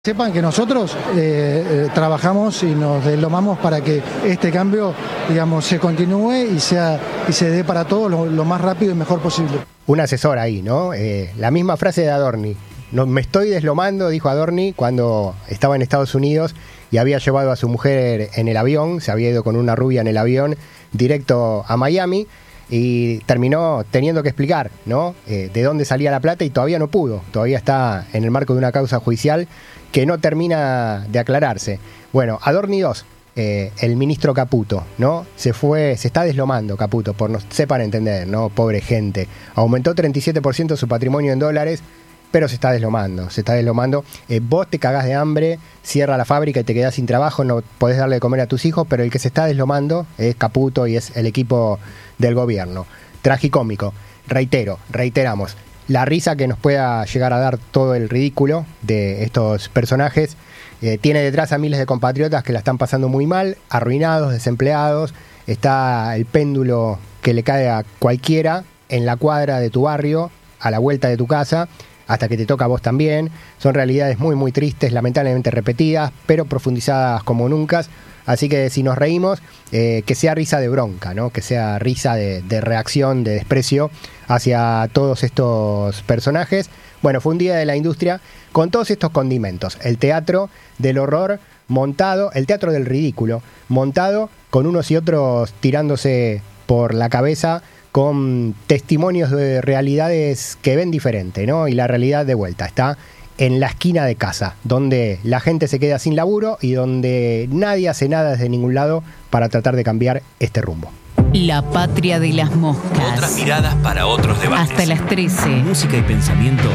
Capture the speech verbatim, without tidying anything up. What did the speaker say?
Sepan que nosotros eh, eh, trabajamos y nos deslomamos para que este cambio, digamos, se continúe y sea y se dé para todos lo, lo más rápido y mejor posible. Un asesor ahí, ¿no? Eh, la misma frase de Adorni. No, me estoy deslomando, dijo Adorni cuando estaba en Estados Unidos y había llevado a su mujer en el avión, se había ido con una rubia en el avión directo a Miami y terminó teniendo que explicar, ¿no? Eh, de dónde salía la plata y todavía no pudo, todavía está en el marco de una causa judicial que no termina de aclararse. Bueno, Adorni dos, eh, el ministro Caputo, ¿no? Se fue, se está deslomando Caputo, por no sepan entender, ¿no? Pobre gente. Aumentó treinta y siete por ciento su patrimonio en dólares, pero se está deslomando, se está deslomando. Eh, vos te cagás de hambre, cierra la fábrica y te quedás sin trabajo, no podés darle de comer a tus hijos, pero el que se está deslomando es Caputo y es el equipo del gobierno. Tragicómico, reitero, reiteramos. La risa que nos pueda llegar a dar todo el ridículo de estos personajes eh, tiene detrás a miles de compatriotas que la están pasando muy mal, arruinados, desempleados. Está el péndulo que le cae a cualquiera en la cuadra de tu barrio, a la vuelta de tu casa, hasta que te toca a vos también. Son realidades muy muy tristes, lamentablemente repetidas, pero profundizadas como nunca. Así que si nos reímos, eh, que sea risa de bronca, ¿no? Que sea risa de, de reacción, de desprecio hacia todos estos personajes. Bueno, fue un día de la industria con todos estos condimentos. El teatro del horror montado, el teatro del ridículo, montado con unos y otros tirándose por la cabeza con testimonios de realidades que ven diferente, ¿no? Y la realidad de vuelta está en la esquina de casa, donde la gente se queda sin laburo y donde nadie hace nada desde ningún lado para tratar de cambiar este rumbo. La patria de las moscas. Otras miradas para otros debates. Hasta las trece. Música y pensamiento